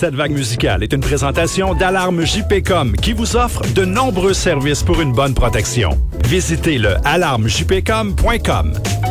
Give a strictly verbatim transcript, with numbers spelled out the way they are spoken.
Cette vague musicale est une présentation d'Alarme J P C O M qui vous offre de nombreux services pour une bonne protection. Visitez le alarme j p com point com.